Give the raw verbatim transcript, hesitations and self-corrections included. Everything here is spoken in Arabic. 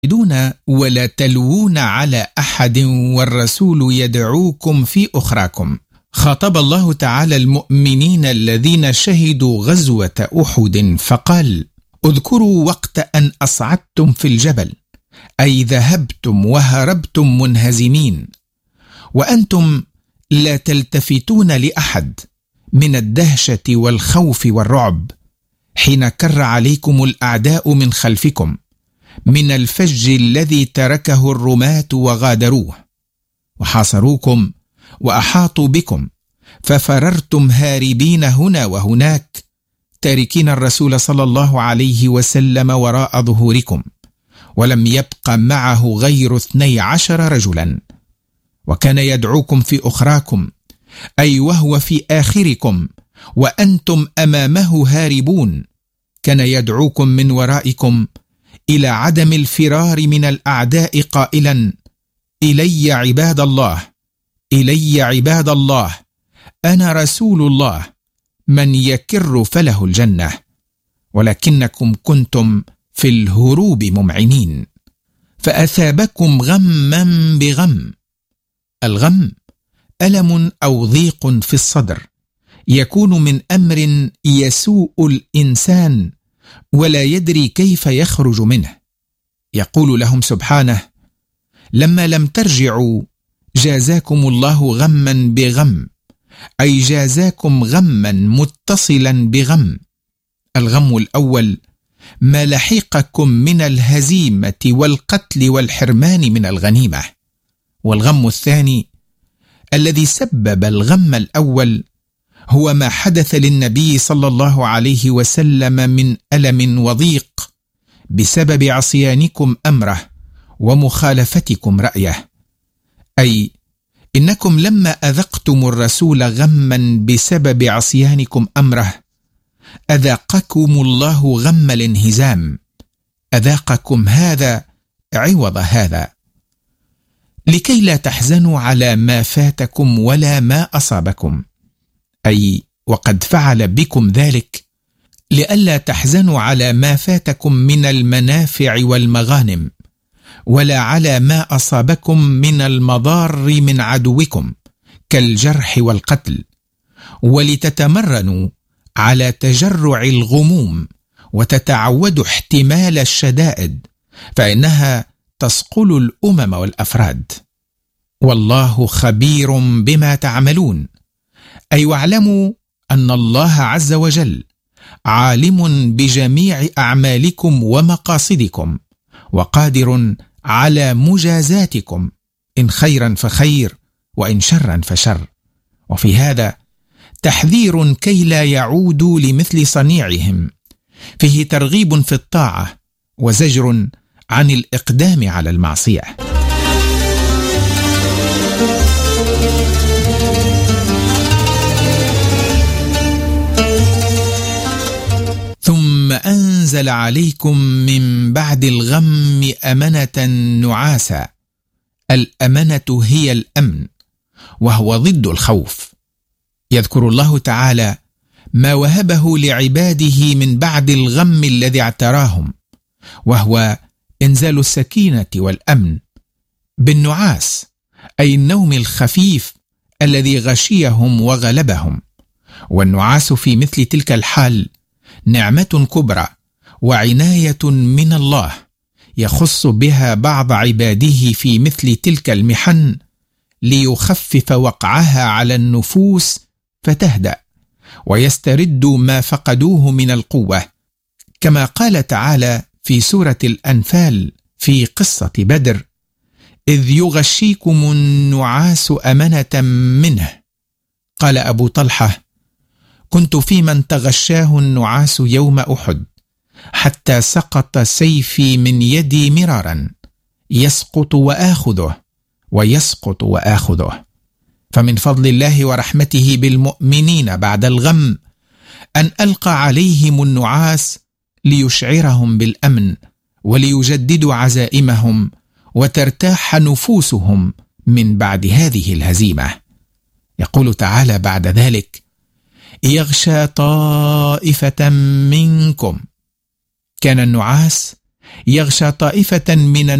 دون ولا تلوون على أحد والرسول يدعوكم في أخراكم. خاطب الله تعالى المؤمنين الذين شهدوا غزوة أحد فقال: اذكروا وقت أن أصعدتم في الجبل، أي ذهبتم وهربتم منهزمين وأنتم لا تلتفتون لأحد من الدهشة والخوف والرعب، حين كر عليكم الأعداء من خلفكم من الفج الذي تركه الرماة وغادروه، وحاصروكم وأحاطوا بكم، ففررتم هاربين هنا وهناك، تاركين الرسول صلى الله عليه وسلم وراء ظهوركم، ولم يبق معه غير اثني عشر رجلا، وكان يدعوكم في أخراكم، أي وهو في آخركم وأنتم أمامه هاربون، كان يدعوكم من ورائكم إلى عدم الفرار من الأعداء قائلا: إلي عباد الله، إلي عباد الله، أنا رسول الله، من يكر فله الجنة، ولكنكم كنتم في الهروب ممعنين، فأثابكم غما بغم. الغم ألم أو ضيق في الصدر يكون من أمر يسوء الإنسان ولا يدري كيف يخرج منه. يقول لهم سبحانه: لما لم ترجعوا جازاكم الله غما بغم، أي جازاكم غما متصلا بغم. الغم الأول ما لحقكم من الهزيمة والقتل والحرمان من الغنيمة، والغم الثاني الذي سبب الغم الأول هو ما حدث للنبي صلى الله عليه وسلم من ألم وضيق بسبب عصيانكم أمره ومخالفتكم رأيه، أي إنكم لما أذقتم الرسول غما بسبب عصيانكم أمره أذاقكم الله غم الانهزام، أذاقكم هذا عوض هذا، لكي لا تحزنوا على ما فاتكم ولا ما أصابكم، أي وقد فعل بكم ذلك لئلا تحزنوا على ما فاتكم من المنافع والمغانم، ولا على ما أصابكم من المضار من عدوكم كالجرح والقتل، ولتتمرنوا على تجرع الغموم وتتعودوا احتمال الشدائد، فإنها تثقل الأمم والأفراد. والله خبير بما تعملون، أي واعلموا أن الله عز وجل عالم بجميع أعمالكم ومقاصدكم، وقادر على مجازاتكم، إن خيرا فخير وإن شرا فشر. وفي هذا تحذير كي لا يعودوا لمثل صنيعهم، فيه ترغيب في الطاعة وزجر عن الإقدام على المعصية. ثم أنزل عليكم من بعد الغم أمنة نعاسا. الأمنة هي الأمن، وهو ضد الخوف. يذكر الله تعالى ما وهبه لعباده من بعد الغم الذي اعتراهم، وهو إنزال السكينة والأمن بالنعاس، أي النوم الخفيف الذي غشيهم وغلبهم. والنعاس في مثل تلك الحال نعمة كبرى وعناية من الله يخص بها بعض عباده في مثل تلك المحن، ليخفف وقعها على النفوس فتهدأ ويستردوا ما فقدوه من القوة، كما قال تعالى في سورة الأنفال في قصة بدر: إذ يغشيكم النعاس أمنة منه. قال أبو طلحة: كنت في من تغشاه النعاس يوم أحد، حتى سقط سيفي من يدي مرارا، يسقط وآخذه ويسقط وآخذه. فمن فضل الله ورحمته بالمؤمنين بعد الغم أن ألقى عليهم النعاس ليشعرهم بالأمن، وليجددوا عزائمهم وترتاح نفوسهم من بعد هذه الهزيمة. يقول تعالى بعد ذلك: يغشى طائفة منكم. كان النعاس يغشى طائفة من